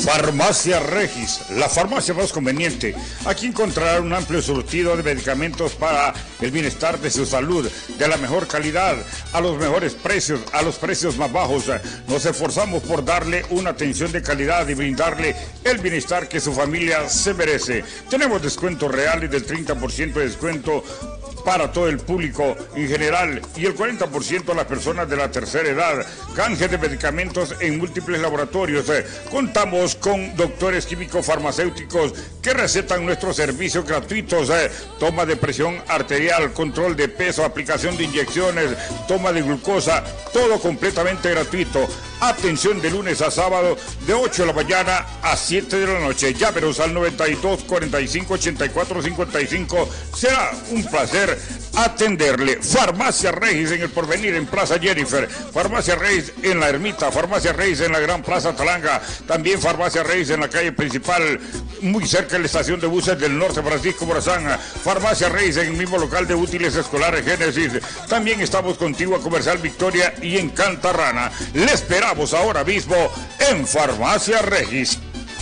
Farmacia Regis, la farmacia más conveniente. Aquí encontrará un amplio surtido de medicamentos para el bienestar de su salud, de la mejor calidad, a los mejores precios, a los precios más bajos. Nos esforzamos por darle una atención de calidad y brindarle el bienestar que su familia se merece. Tenemos descuentos reales del 30% de descuento para todo el público en general y el 40% a las personas de la tercera edad. Canje de medicamentos en múltiples laboratorios. Contamos con doctores químicos farmacéuticos que recetan nuestros servicios gratuitos. Toma de presión arterial, control de peso, aplicación de inyecciones, toma de glucosa, todo completamente gratuito. Atención de lunes a sábado de 8 de la mañana a 7 de la noche. Llámenos al 92 45 84 55. Será un placer atenderle. Farmacia Regis en el Porvenir, en Plaza Jennifer. Farmacia Regis en la Ermita. Farmacia Regis en la Gran Plaza Talanga. También Farmacia Regis en la calle principal, muy cerca de la estación de buses del norte, Francisco Morazán. Farmacia Regis en el mismo local de útiles escolares Génesis. También estamos contigo a Comercial Victoria y en Cantarrana. Le esperamos ahora mismo en Farmacia Regis.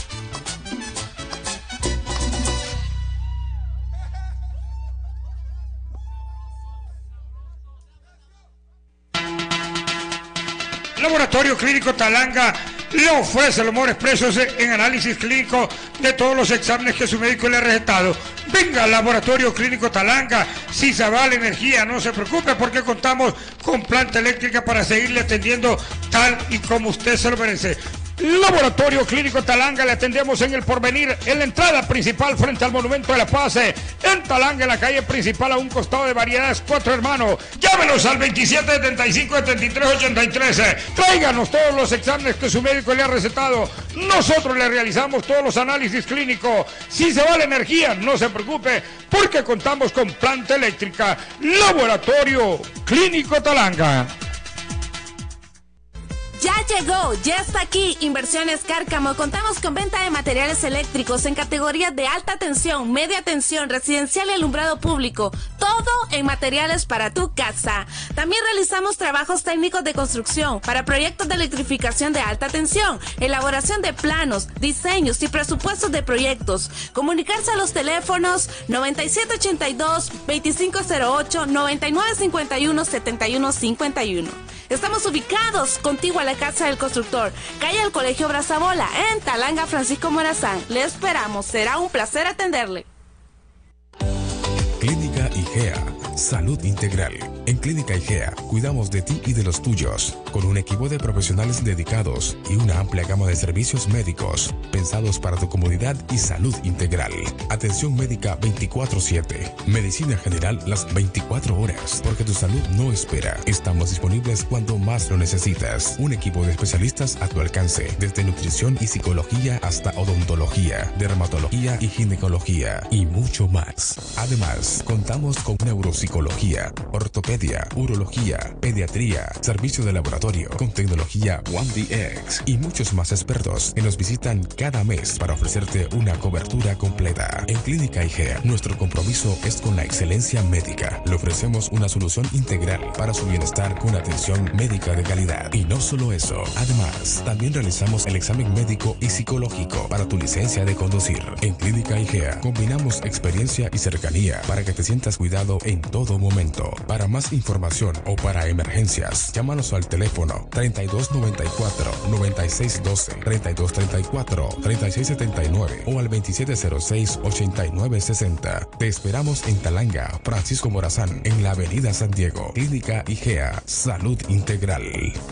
Laboratorio Clínico Talanga le ofrece los mejores precios en análisis clínico de todos los exámenes que su médico le ha recetado. Venga al Laboratorio Clínico Talanga. Si se va la energía, no se preocupe porque contamos con planta eléctrica para seguirle atendiendo tal y como usted se lo merece. Laboratorio Clínico Talanga, le atendemos en el Porvenir, en la entrada principal frente al Monumento de la Paz, en Talanga, en la calle principal a un costado de Variedades Cuatro Hermanos. Llámenos al 2775-7383. Tráiganos todos los exámenes que su médico le ha recetado. Nosotros le realizamos todos los análisis clínicos. Si se va la energía, no se preocupe porque contamos con planta eléctrica. Laboratorio Clínico Talanga. Ya llegó, ya está aquí Inversiones Cárcamo. Contamos con venta de materiales eléctricos en categorías de alta tensión, media tensión, residencial y alumbrado público. Todo en materiales para tu casa. También realizamos trabajos técnicos de construcción para proyectos de electrificación de alta tensión, elaboración de planos, diseños y presupuestos de proyectos. Comunicarse a los teléfonos 9782-2508, 9951-7151. Estamos ubicados contigo a la Casa del Constructor, calle del Colegio Brazabola, en Talanga, Francisco Morazán. Le esperamos, será un placer atenderle. Clínica IGEA, salud integral. En Clínica IGEA cuidamos de ti y de los tuyos, con un equipo de profesionales dedicados y una amplia gama de servicios médicos pensados para tu comodidad y salud integral. Atención médica 24/7, medicina general las 24 horas, porque tu salud no espera. Estamos disponibles cuando más lo necesitas. Un equipo de especialistas a tu alcance, desde nutrición y psicología hasta odontología, dermatología y ginecología y mucho más. Además, contamos con neuropsicología, ortopedia, urología, pediatría, servicio de laboratorio con tecnología 1DX y muchos más expertos que nos visitan cada mes para ofrecerte una cobertura completa. En Clínica IGEA, nuestro compromiso es con la excelencia médica. Le ofrecemos una solución integral para su bienestar con atención médica de calidad. Y no solo eso, además, también realizamos el examen médico y psicológico para tu licencia de conducir. En Clínica IGEA combinamos experiencia y cercanía para que te sientas cuidado en todo momento. Para más información o para emergencias, llámanos al teléfono 3294-9612, 3234-3679 o al 2706-8960. Te esperamos en Talanga, Francisco Morazán, en la avenida San Diego. Clínica IGEA, salud integral.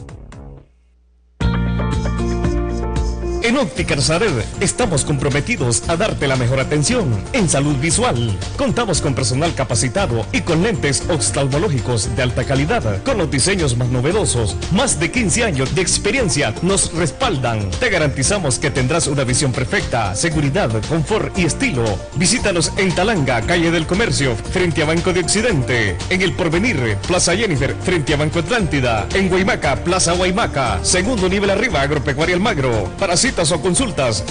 En Óptica Nazaret estamos comprometidos a darte la mejor atención en salud visual. Contamos con personal capacitado y con lentes oftalmológicos de alta calidad, con los diseños más novedosos. Más de 15 años de experiencia nos respaldan. Te garantizamos que tendrás una visión perfecta, seguridad, confort y estilo. Visítanos en Talanga, calle del Comercio, frente a Banco de Occidente. En El Porvenir, Plaza Jennifer, frente a Banco Atlántida. En Guaymaca, Plaza Guaymaca, segundo nivel arriba, Agropecuaria Almagro. Para citas o consultas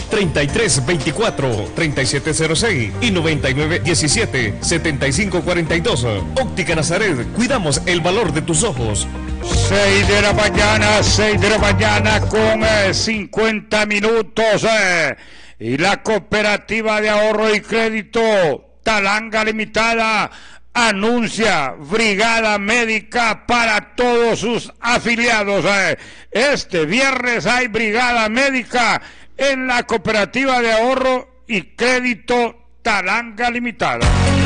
3324-3706 y 9917-7542. Óptica Nazaret, cuidamos el valor de tus ojos. 6 de la mañana con 50 minutos. Y la Cooperativa de Ahorro y Crédito Talanga Limitada anuncia brigada médica para todos sus afiliados. Este viernes hay brigada médica en la Cooperativa de Ahorro y Crédito Talanga Limitada.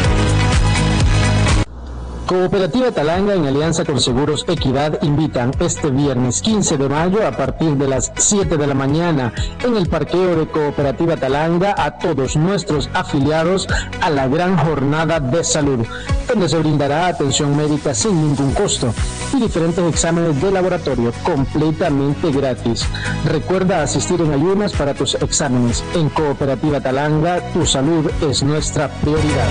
Cooperativa Talanga, en alianza con Seguros Equidad, invitan este viernes 15 de mayo a partir de las 7 de la mañana en el parqueo de Cooperativa Talanga a todos nuestros afiliados a la gran jornada de salud, donde se brindará atención médica sin ningún costo y diferentes exámenes de laboratorio completamente gratis. Recuerda asistir en ayunas para tus exámenes. En Cooperativa Talanga, tu salud es nuestra prioridad.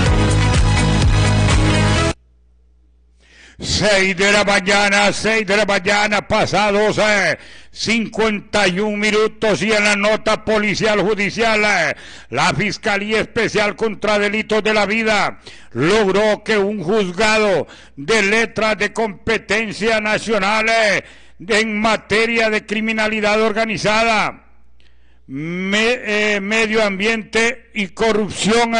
6 de la mañana, pasados 51 minutos, y en la nota policial judicial, la Fiscalía Especial contra Delitos de la Vida logró que un juzgado de letras de competencia nacional en materia de criminalidad organizada, medio ambiente y corrupción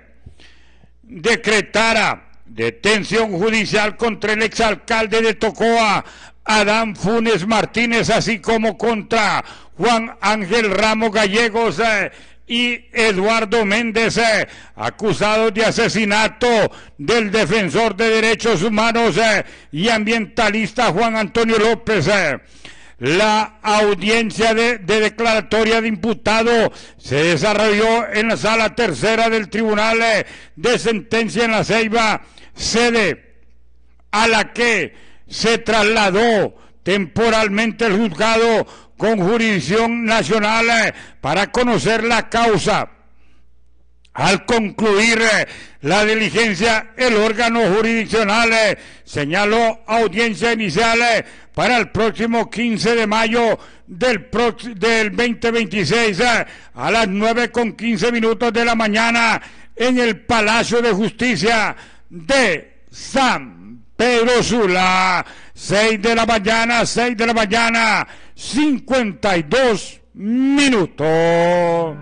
decretara detención judicial contra el exalcalde de Tocoa, Adán Funes Martínez, así como contra Juan Ángel Ramos Gallegos y Eduardo Méndez, acusados de asesinato del defensor de derechos humanos y ambientalista Juan Antonio López. La audiencia de declaratoria de imputado se desarrolló en la sala tercera del Tribunal de Sentencia en La Ceiba, sede a la que se trasladó temporalmente el juzgado con jurisdicción nacional para conocer la causa. Al concluir la diligencia, el órgano jurisdiccional señaló audiencia inicial para el próximo 15 de mayo del 2026 a las 9:15 de la mañana en el Palacio de Justicia de San Pedro Sula. 6 de la mañana, 52 minutos.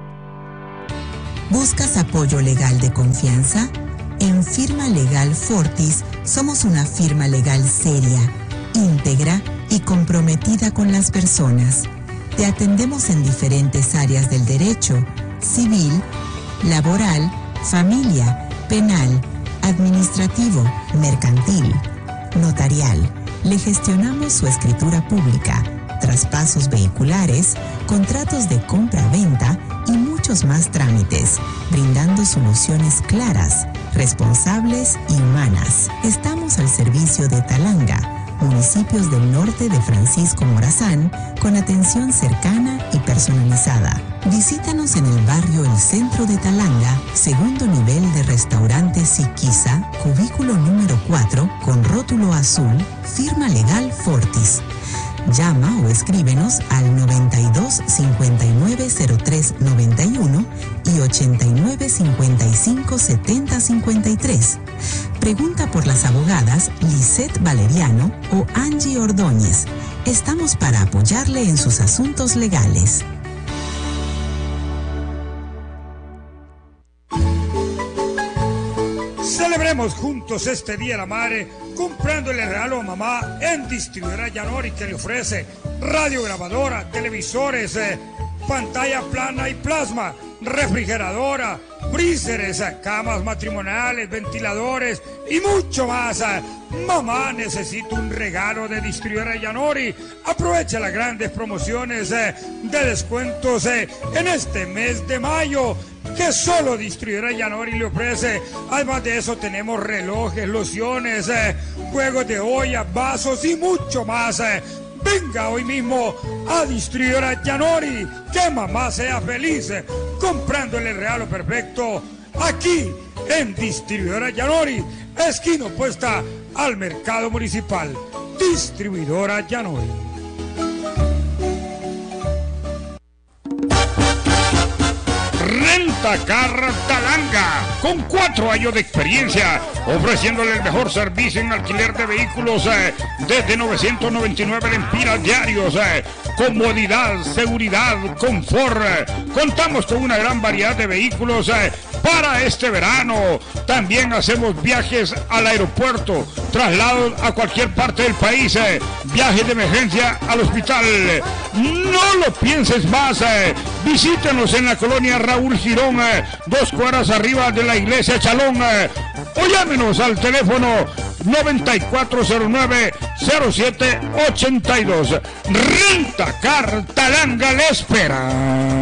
¿Buscas apoyo legal de confianza? En Firma Legal Fortis somos una firma legal seria, íntegra y comprometida con las personas. Te atendemos en diferentes áreas del derecho: civil, laboral, familia, penal, administrativo, mercantil, notarial. Le gestionamos su escritura pública, traspasos vehiculares, contratos de compra-venta y muchos más trámites, brindando soluciones claras, responsables y humanas. Estamos al servicio de Talanga, municipios del norte de Francisco Morazán, con atención cercana y personalizada. Visítanos en el barrio El Centro de Talanga, segundo nivel de restaurante Siquisa, cubículo número 4, con rótulo azul, Firma Legal Fortis. Llama o escríbenos al 92 59 03 91 y 89 55 70 53. Pregunta por las abogadas Lisette Valeriano o Angie Ordóñez. Estamos para apoyarle en sus asuntos legales. Celebremos juntos este Día de la Madre comprándole regalo a mamá en Distribuidora Yanori, que le ofrece radiograbadora, televisores, pantalla plana y plasma, refrigeradora, freezers, camas matrimoniales, ventiladores y mucho más. Mamá necesita un regalo de Distribuidora Yanori. Aprovecha las grandes promociones de descuentos en este mes de mayo que solo Distribuidora Yanori le ofrece. Además de eso tenemos relojes, lociones, juegos de olla, vasos y mucho más. Venga hoy mismo a Distribuidora Yanori, que mamá sea feliz comprándole el regalo perfecto aquí en Distribuidora Yanori, esquina opuesta al mercado municipal. Distribuidora Yanori. Renta Rentacar Talanga, con 4 años de experiencia, ofreciéndole el mejor servicio en alquiler de vehículos desde 999 lempiras diarios, comodidad, seguridad, confort. Contamos con una gran variedad de vehículos para este verano. También hacemos viajes al aeropuerto, traslados a cualquier parte del país, viajes de emergencia al hospital. No lo pienses más, visítenos en la colonia Raúl Girón, 2 cuadras arriba de la iglesia Chalón, o llámenos al teléfono 9409-0782. Rentacar Talanga le espera.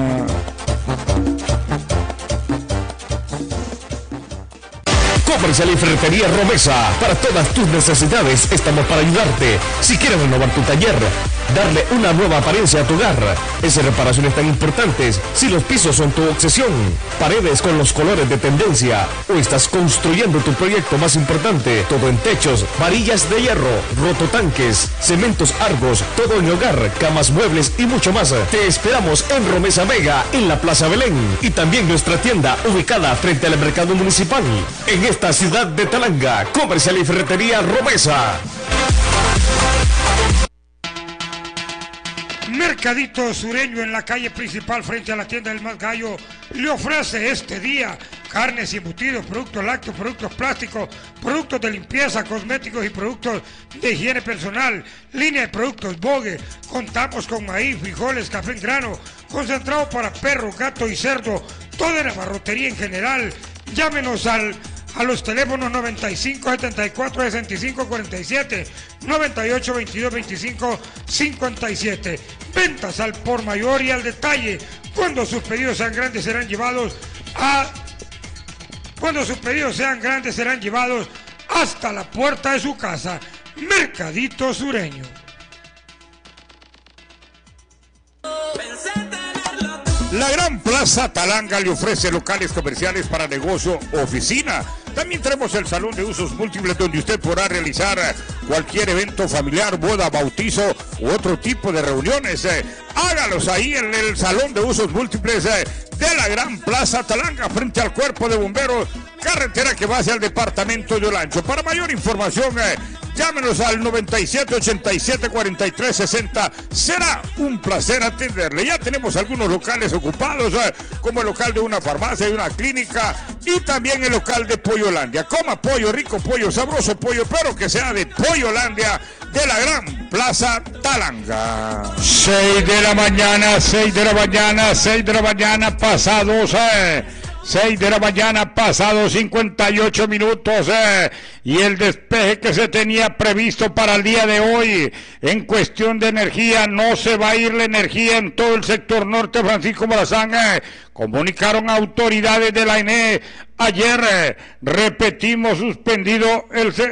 Comercial y Ferretería Romesa. Para todas tus necesidades estamos para ayudarte. Si quieres renovar tu taller, darle una nueva apariencia a tu hogar, esas reparaciones tan importantes, si los pisos son tu obsesión, paredes con los colores de tendencia, o estás construyendo tu proyecto más importante, todo en techos, varillas de hierro, rototanques, cementos Argos, todo en hogar, camas, muebles y mucho más. Te esperamos en Romesa Vega, en la Plaza Belén, y también nuestra tienda ubicada frente al mercado municipal, en esta ciudad de Talanga. Comercial y Ferretería Romesa. Mercadito Sureño, en la calle principal frente a la tienda del Más Gallo, le ofrece este día carnes y embutidos, productos lácteos, productos plásticos, productos de limpieza, cosméticos y productos de higiene personal, línea de productos Bogue. Contamos con maíz, frijoles, café en grano, concentrado para perro, gato y cerdo, toda la barrotería en general. Llámenos a los teléfonos 95 74 65 47, 98 22 25 57. Ventas al por mayor y al detalle. Cuando sus pedidos sean grandes serán llevados hasta la puerta de su casa. Mercadito Sureño. La Gran Plaza Talanga le ofrece locales comerciales para negocio o oficina. También tenemos el salón de usos múltiples donde usted podrá realizar cualquier evento familiar, boda, bautizo u otro tipo de reuniones. Hágalos ahí en el salón de usos múltiples de la Gran Plaza Talanga, frente al Cuerpo de Bomberos, carretera que va hacia el departamento de Olancho. Para mayor información, llámenos al 9787-4360. Será un placer atenderle. Ya tenemos algunos locales ocupados, como el local de una farmacia y una clínica, y también el local de Pollolandia. Coma pollo, rico pollo, sabroso pollo, pero que sea de Pollolandia, de la Gran Plaza Talanga. 6 de la mañana, 6 de la mañana, pasados 6 de la mañana, pasados 58 minutos, y el despeje que se tenía previsto para el día de hoy en cuestión de energía, no se va a ir la energía en todo el sector norte. Francisco Morazán, comunicaron autoridades de la ENE ayer, repetimos, suspendido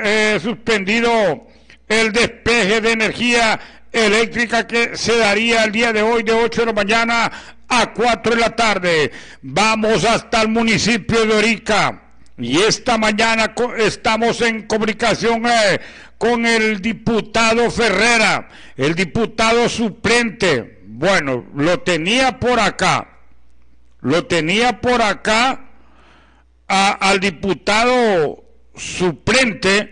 el despeje de energía eléctrica que se daría el día de hoy de 8 de la mañana a 4 de la tarde. Vamos hasta el municipio de Orica y esta mañana estamos en comunicación con el diputado Ferrera, el diputado suplente. Bueno, lo tenía por acá al diputado suplente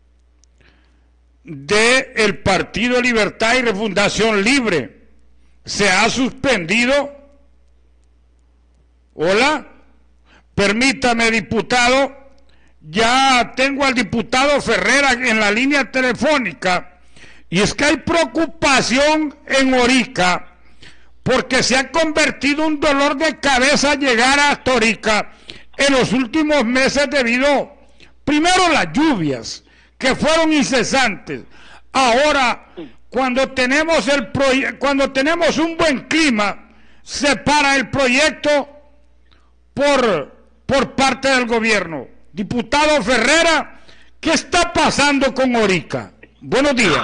del Partido Libertad y Refundación Libre. Se ha suspendido. Hola, permítame, diputado, ya tengo al diputado Ferrera en la línea telefónica, y es que hay preocupación en Orica porque se ha convertido un dolor de cabeza llegar hasta Orica en los últimos meses debido, primero, las lluvias que fueron incesantes. Ahora, cuando tenemos un buen clima, se para el proyecto por parte del gobierno. Diputado Ferrera, ¿qué está pasando con Orica? Buenos días.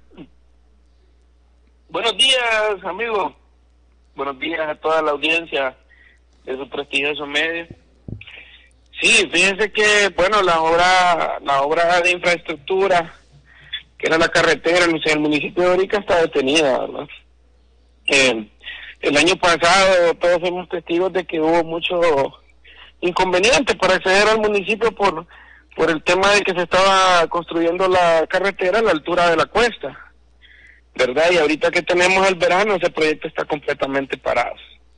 Buenos días, amigo. Buenos días a toda la audiencia de su prestigioso medio. Sí, fíjense que, bueno, la obra de infraestructura, que era la carretera en el municipio de Orica, está detenida, ¿verdad? el año pasado todos fuimos testigos de que hubo mucho inconveniente para acceder al municipio por el tema de que se estaba construyendo la carretera a la altura de la cuesta, ¿verdad? Y ahorita que tenemos el verano, ese proyecto está completamente parado.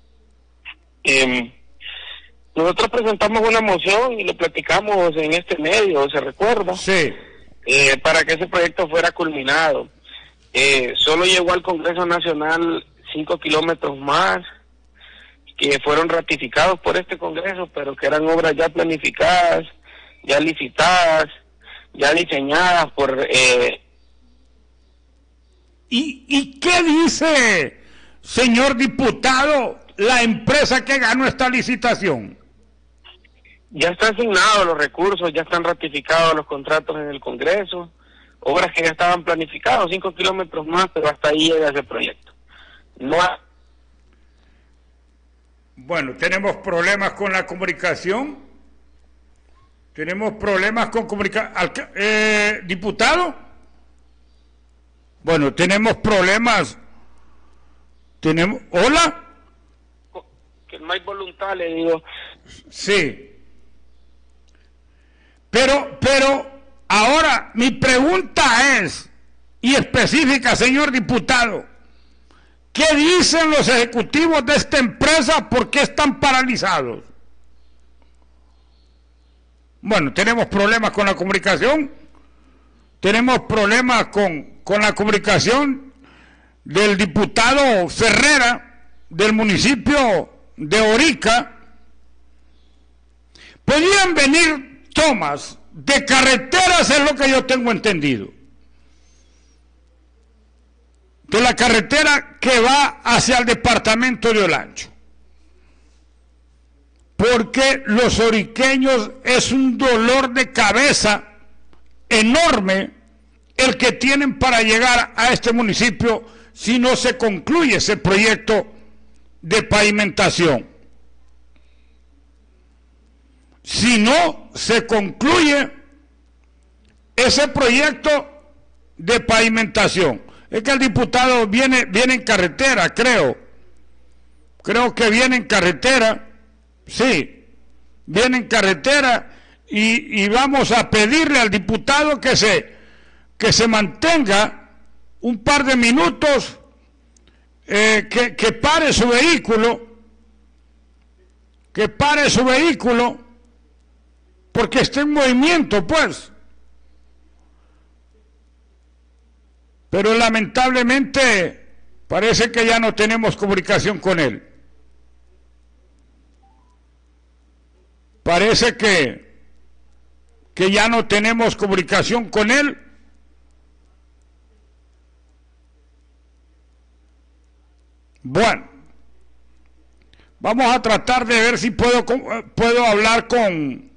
Nosotros presentamos una moción y lo platicamos en este medio, ¿se recuerda? Sí. Para que ese proyecto fuera culminado. Solo llegó al Congreso Nacional 5 kilómetros más, que fueron ratificados por este Congreso, pero que eran obras ya planificadas, ya licitadas, ya diseñadas por... ¿Y qué dice, señor diputado, la empresa que ganó esta licitación? Ya están asignados los recursos, ya están ratificados los contratos en el Congreso, obras que ya estaban planificadas, 5 kilómetros más, pero hasta ahí llega ese proyecto. No ha... Bueno, tenemos problemas con la comunicación. Tenemos problemas con comunicación. ¿Diputado? Bueno, tenemos problemas. ¿Hola? Que no hay voluntad, le digo. Sí. Pero ahora mi pregunta es, y específica, señor diputado, ¿qué dicen los ejecutivos de esta empresa? ¿Por qué están paralizados? Bueno, tenemos problemas con la comunicación, tenemos problemas con la comunicación del diputado Ferrera del municipio de Orica. Podían venir tomas de carreteras, es lo que yo tengo entendido, de la carretera que va hacia el departamento de Olancho, porque los oriqueños es un dolor de cabeza enorme el que tienen para llegar a este municipio si no se concluye ese proyecto de pavimentación. Si no se concluye ese proyecto de pavimentación. Es que el diputado viene en carretera, creo que viene en carretera, sí, viene en carretera, y vamos a pedirle al diputado que se mantenga un par de minutos, que pare su vehículo, porque está en movimiento, pues. Pero lamentablemente parece que ya no tenemos comunicación con él. Parece que ya no tenemos comunicación con él. Bueno, vamos a tratar de ver si puedo hablar con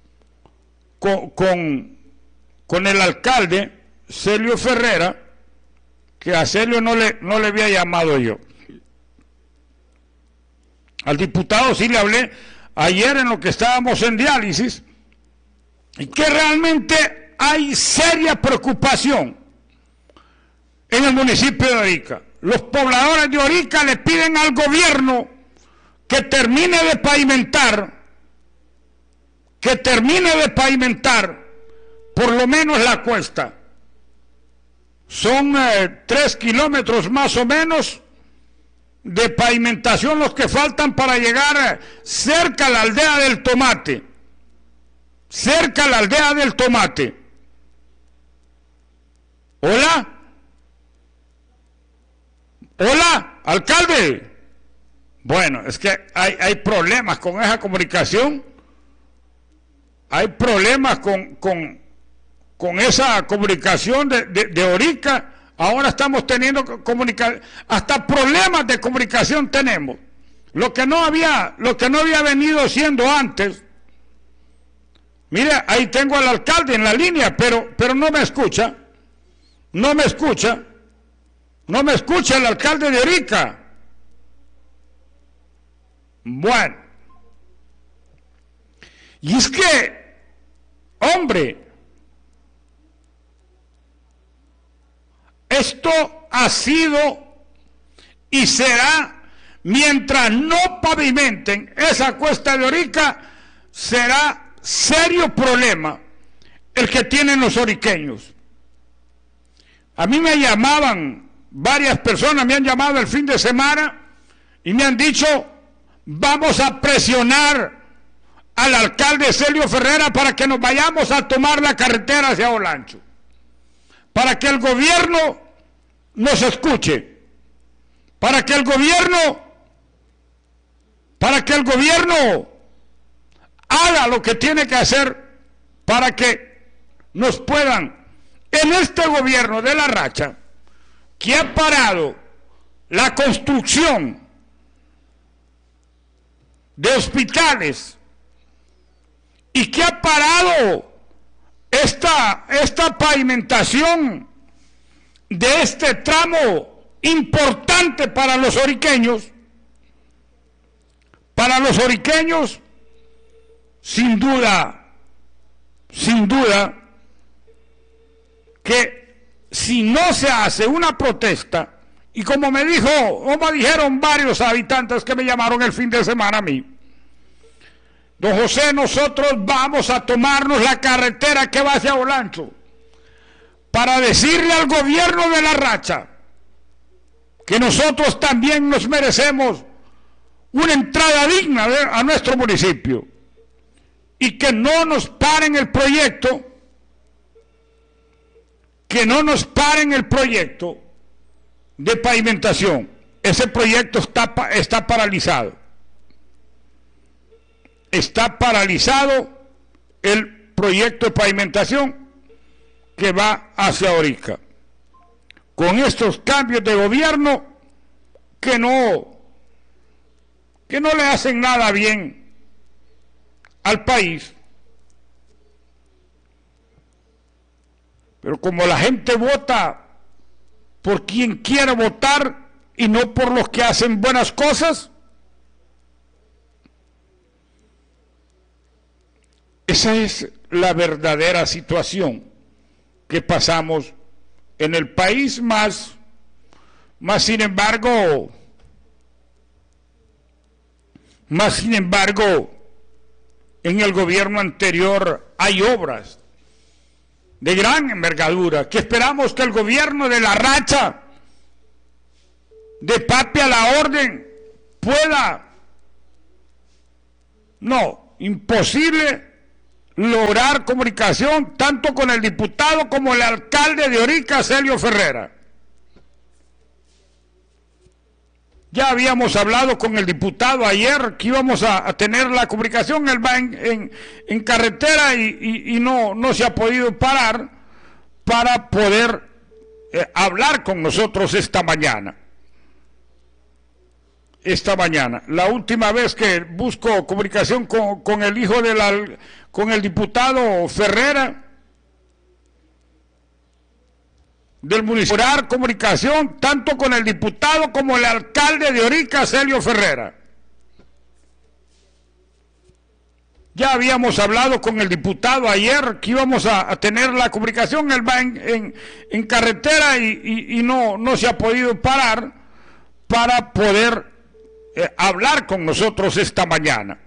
el alcalde Celio Ferrera, que a Celio no le había llamado yo. Al diputado sí le hablé ayer en lo que estábamos en diálisis, y que realmente hay seria preocupación en el municipio de Orica. Los pobladores de Orica le piden al gobierno que termine de pavimentar por lo menos la cuesta. Son 3 kilómetros más o menos de pavimentación los que faltan para llegar cerca a la aldea del Tomate. ¿Hola? ¿Hola, alcalde? Bueno, es que hay problemas con esa comunicación. Hay problemas con esa comunicación de Orica. Ahora estamos teniendo hasta problemas de comunicación tenemos. Lo que no había venido siendo antes. Mire, ahí tengo al alcalde en la línea, pero no me escucha. No me escucha el alcalde de Orica. Bueno. Y es que, hombre, esto ha sido y será mientras no pavimenten esa cuesta de Orica, será serio problema el que tienen los oriqueños. A mí me llamaban, varias personas me han llamado el fin de semana y me han dicho, vamos a presionar al alcalde Celio Ferrera para que nos vayamos a tomar la carretera hacia Olancho, para que el gobierno nos escuche, para que el gobierno haga lo que tiene que hacer para que nos puedan, en este gobierno de la racha, que ha parado la construcción de hospitales y que ha parado esta pavimentación de este tramo importante para los oriqueños, sin duda, que si no se hace una protesta, y como me dijeron varios habitantes que me llamaron el fin de semana a mí, don José, nosotros vamos a tomarnos la carretera que va hacia Olancho para decirle al gobierno de la racha que nosotros también nos merecemos una entrada digna a nuestro municipio y que no nos paren el proyecto, de pavimentación. Ese proyecto está paralizado. Está paralizado el proyecto de pavimentación que va hacia Orica. Con estos cambios de gobierno que no le hacen nada bien al país. Pero como la gente vota por quien quiere votar y no por los que hacen buenas cosas, esa es la verdadera situación que pasamos en el país, más sin embargo, en el gobierno anterior hay obras de gran envergadura que esperamos que el gobierno de la racha, de pape a la orden, pueda, imposible lograr comunicación tanto con el diputado como el alcalde de Orica, Celio Ferrera. Ya habíamos hablado con el diputado ayer que íbamos a tener la comunicación. Él va en carretera y no se ha podido parar para poder hablar con nosotros esta mañana. La última vez que busco comunicación con el hijo con el diputado Ferrera del municipio, comunicación tanto con el diputado como el alcalde de Orica, Celio Ferrera. Ya habíamos hablado con el diputado ayer que íbamos a tener la comunicación. Él va en carretera y no se ha podido parar para poder hablar con nosotros esta mañana.